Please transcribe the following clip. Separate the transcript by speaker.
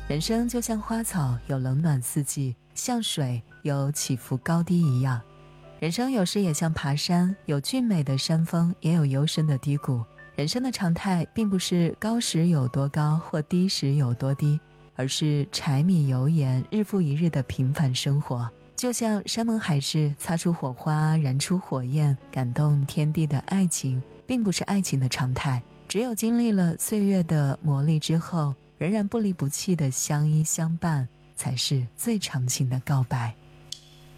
Speaker 1: 人生就像花草，有冷暖四季，像水有起伏高低一样。人生有时也像爬山，有俊美的山峰，也有幽深的低谷。人生的常态并不是高时有多高，或低时有多低，而是柴米油盐日复一日的平凡生活。就像山盟海誓，擦出火花，燃出火焰，感动天地的爱情，并不是爱情的常态。只有经历了岁月的磨砺之后，仍然不离不弃的相依相伴，才是最长情的告白。